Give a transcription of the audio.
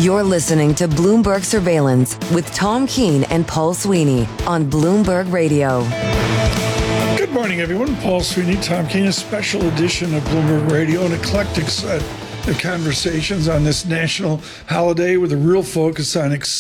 You're listening to Bloomberg Surveillance with Tom Keene and Paul Sweeney on Bloomberg Radio. Good morning, everyone. Paul Sweeney, Tom Keene, a special edition of Bloomberg Radio, an eclectic set of conversations on this national holiday with a real focus on